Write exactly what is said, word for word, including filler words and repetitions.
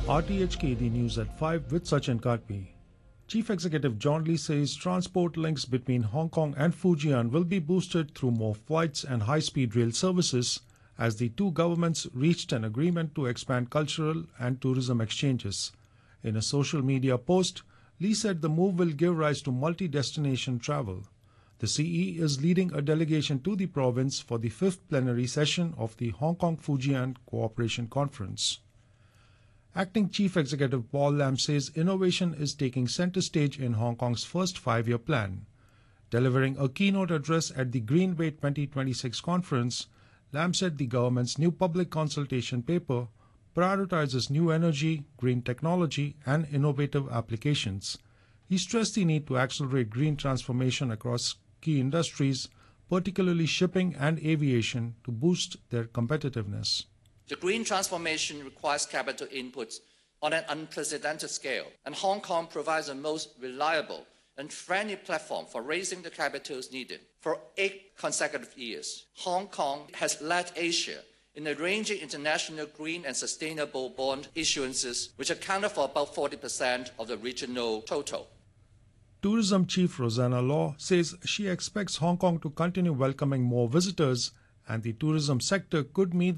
R T H K D News at five with Sachin Katpi. Chief Executive John Lee says transport links between Hong Kong and Fujian will be boosted through more flights and high-speed rail services as the two governments reached an agreement to expand cultural and tourism exchanges. In a social media post, Lee said the move will give rise to multi-destination travel. The C E is leading a delegation to the province for the fifth plenary session of the Hong Kong-Fujian Cooperation Conference. Acting Chief Executive Paul Lam says innovation is taking center stage in Hong Kong's first five-year plan. Delivering a keynote address at the Greenway twenty twenty-six conference, Lam said the government's new public consultation paper prioritizes new energy, green technology, and innovative applications. He stressed the need to accelerate green transformation across key industries, particularly shipping and aviation, to boost their competitiveness. The green transformation requires capital inputs on an unprecedented scale, and Hong Kong provides the most reliable and friendly platform for raising the capitals needed. For eight consecutive years, Hong Kong has led Asia in arranging international green and sustainable bond issuances, which accounted for about forty percent of the regional total. Tourism Chief Rosanna Law says she expects Hong Kong to continue welcoming more visitors, and the tourism sector could meet